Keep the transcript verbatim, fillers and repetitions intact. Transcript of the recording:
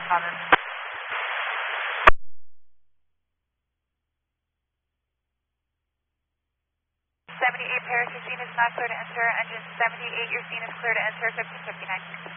Father. seventy-eight Paris, your scene is not clear to enter. Engine seventy-eight, your scene is clear to enter. fifteen fifty-nine.